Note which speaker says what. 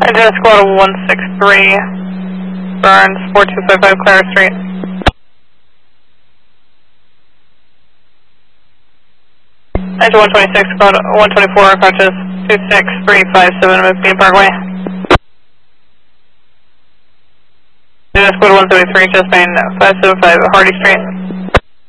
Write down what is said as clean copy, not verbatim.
Speaker 1: Engine Squad 163, Burns, 4255 Clara Street. Engine 126, Squad 124, approaches 26357 Mississippi Parkway. Engine Squad 173, just main 575 Hardy Street.